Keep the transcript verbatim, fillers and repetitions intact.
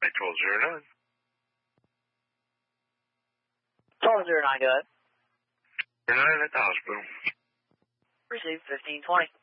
Make twelve zero nine. twelve zero nine, go ahead. zero nine at the hospital. Receive fifteen twenty.